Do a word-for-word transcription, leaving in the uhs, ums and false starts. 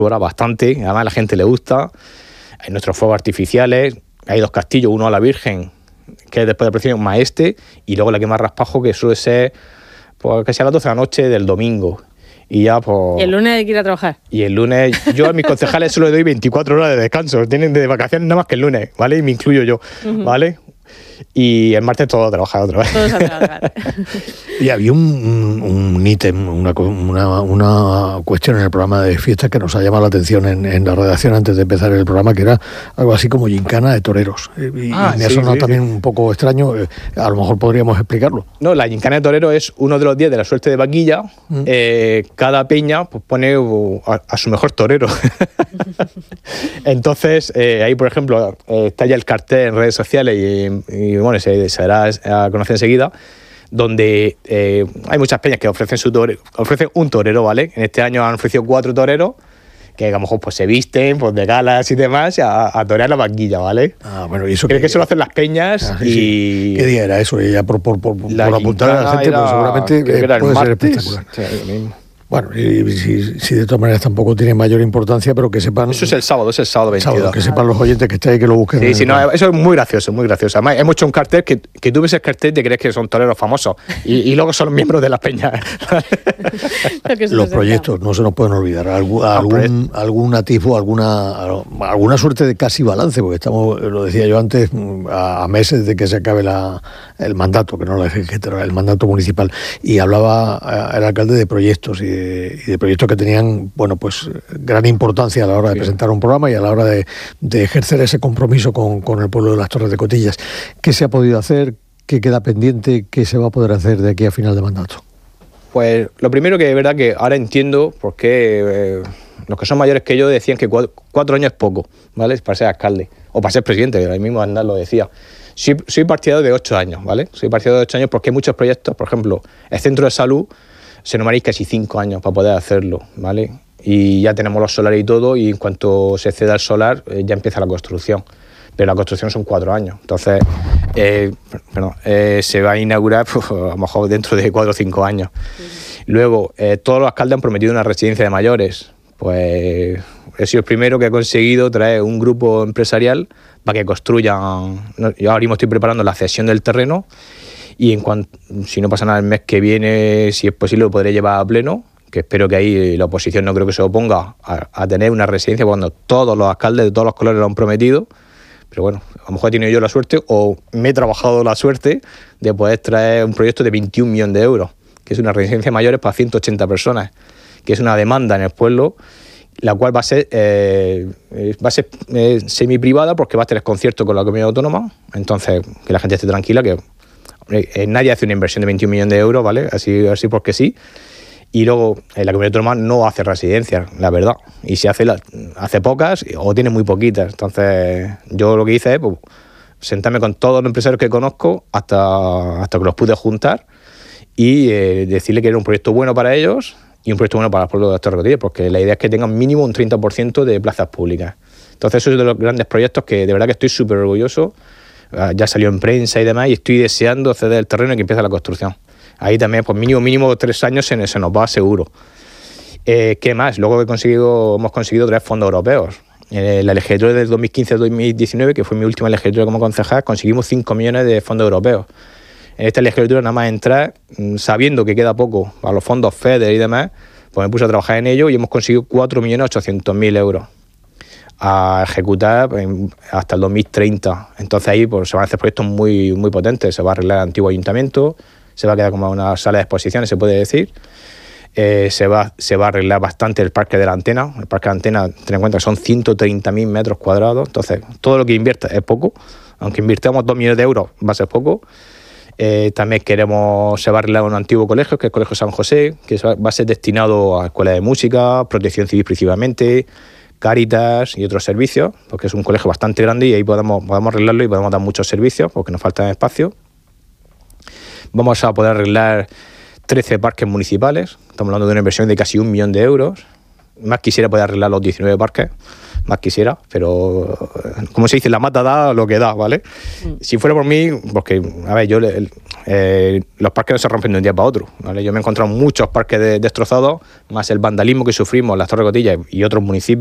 bastante, además a la gente le gusta. Hay nuestros fuegos artificiales, hay dos castillos, uno a la Virgen, que es después del procesión, más este, y luego la quema raspajo, que suele ser pues, que sea a las doce de la noche del domingo. Y ya pues... ¿Y el lunes hay que ir a trabajar? Y el lunes, yo a mis concejales solo le doy veinticuatro horas de descanso, tienen de vacaciones nada más que el lunes, ¿vale? Y me incluyo yo, uh-huh. ¿vale? Y el martes todo a trabajar otra vez. Todos a trabajar. Y había un, un, un ítem, una, una, una cuestión en el programa de fiestas que nos ha llamado la atención en, en la redacción antes de empezar el programa, que era algo así como gincana de toreros. Y, ah, y me sí, ha sonado sí, también sí. un poco extraño, a lo mejor podríamos explicarlo. No, la gincana de toreros es uno de los días de la suerte de vaquilla. Mm. Eh, cada peña pues, pone a, a su mejor torero. Entonces, eh, ahí por ejemplo, eh, está ya el cartel en redes sociales y, y bueno, se, se dará a conocer enseguida, donde eh, hay muchas peñas que ofrecen su torero, ofrecen un torero, ¿vale? En este año han ofrecido cuatro toreros que a lo mejor pues, se visten pues, de galas y demás a, a torear la vaquilla, ¿vale? Ah, bueno, y eso creo que, que eso lo hacen las peñas ah, sí, y... Sí. ¿Qué día era eso? Ya por, por, por, por apuntar a la gente, era, pues seguramente eh, puede ser martes, espectacular. Sí, lo mismo. Bueno, y si, si de todas maneras tampoco tiene mayor importancia, pero que sepan... Eso es el sábado, es el sábado veintidós. Sábado, que sepan los oyentes que estáis ahí, que lo busquen. Sí, sí, no, eso es muy gracioso, muy gracioso. Además, hemos hecho un cartel que, que tú ves el cartel y te crees que son toreros famosos y, y luego son miembros de las peñas. Los proyectos, no se nos pueden olvidar. Algún, algún, algún atisbo, alguna, alguna suerte de casi balance, porque estamos, lo decía yo antes, a, a meses de que se acabe la, el mandato, que no la legislatura, el mandato municipal. Y hablaba el alcalde de proyectos y de y de proyectos que tenían, bueno, pues gran importancia a la hora de presentar un programa y a la hora de, de ejercer ese compromiso con, con el pueblo de las Torres de Cotillas. ¿Qué se ha podido hacer? ¿Qué queda pendiente? ¿Qué se va a poder hacer de aquí a final de mandato? Pues lo primero que es verdad que ahora entiendo por qué eh, los que son mayores que yo decían que cuatro, cuatro años es poco, ¿vale? Para ser alcalde o para ser presidente, el mismo Andal lo decía. Soy, soy partidario de ocho años, ¿vale? Soy partidario de ocho años porque hay muchos proyectos, por ejemplo, el centro de salud se nos manéis casi cinco años para poder hacerlo, ¿vale? Y ya tenemos los solares y todo, y en cuanto se ceda el solar, eh, ya empieza la construcción. Pero la construcción son cuatro años. Entonces, eh, perdón, eh, se va a inaugurar pues, a lo mejor dentro de cuatro o cinco años. Sí. Luego, eh, todos los alcaldes han prometido una residencia de mayores. Pues he sido el primero que ha conseguido traer un grupo empresarial para que construyan. Yo ahora mismo estoy preparando la cesión del terreno. Y en cuanto, si no pasa nada el mes que viene, si es posible, lo podré llevar a pleno, que espero que ahí la oposición no creo que se oponga a, a tener una residencia cuando todos los alcaldes de todos los colores lo han prometido. Pero bueno, a lo mejor he tenido yo la suerte o me he trabajado la suerte de poder traer un proyecto de veintiún millones de euros, que es una residencia de mayores para ciento ochenta personas, que es una demanda en el pueblo, la cual va a ser, eh, va a ser eh, semi-privada porque va a tener conciertos con la comunidad autónoma, entonces que la gente esté tranquila, que Eh, nadie hace una inversión de veintiún millones de euros, ¿vale? Así, así porque sí. Y luego, eh, la comunidad autónoma no hace residencias, la verdad. Y si hace, la, hace pocas o tiene muy poquitas. Entonces, yo lo que hice es pues, sentarme con todos los empresarios que conozco hasta, hasta que los pude juntar y eh, decirle que era un proyecto bueno para ellos y un proyecto bueno para el pueblo de las Torres de Cotillas, porque la idea es que tengan mínimo un treinta por ciento de plazas públicas. Entonces, eso es de los grandes proyectos que de verdad que estoy súper orgulloso. Ya salió en prensa y demás y estoy deseando ceder el terreno y que empiece la construcción. Ahí también, pues mínimo, mínimo tres años se, se nos va seguro. Eh, ¿Qué más? Luego he conseguido, hemos conseguido tres fondos europeos. En la legislatura del dos mil quince a dos mil diecinueve, que fue mi última legislatura como concejal, conseguimos cinco millones de fondos europeos. En esta legislatura nada más entrar, sabiendo que queda poco a los fondos FEDER y demás, pues me puse a trabajar en ello y hemos conseguido cuatro millones ochocientos mil euros a ejecutar hasta el dos mil treinta. Entonces ahí pues, se van a hacer proyectos muy, muy potentes. Se va a arreglar el antiguo ayuntamiento, se va a quedar como una sala de exposiciones, se puede decir. Eh, se, va, se va a arreglar bastante el parque de la antena. El parque de la antena, ten en cuenta que son ciento treinta mil metros cuadrados. Entonces, todo lo que invierta es poco. Aunque invirtamos dos millones de euros, va a ser poco. Eh, también queremos, se va a arreglar un antiguo colegio, que es el Colegio San José, que va, va a ser destinado a escuelas de música, protección civil principalmente, Cáritas y otros servicios, porque es un colegio bastante grande y ahí podemos, podemos arreglarlo y podemos dar muchos servicios porque nos falta espacio. Vamos a poder arreglar trece parques municipales, estamos hablando de una inversión de casi un millón de euros, más quisiera poder arreglar los diecinueve parques, más quisiera, pero como se dice, la mata da lo que da, ¿vale? Mm. Si fuera por mí, porque, a ver, yo el, eh, los parques no se rompen de un día para otro, ¿vale? Yo me he encontrado muchos parques de, destrozados, más el vandalismo que sufrimos, las Torres Cotillas y otros municipios